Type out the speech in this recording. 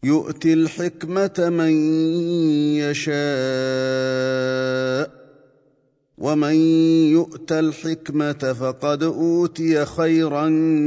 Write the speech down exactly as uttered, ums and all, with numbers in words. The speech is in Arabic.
يؤتي الحكمة من يشاء ومن يؤت الحكمة فقد أوتي خيرا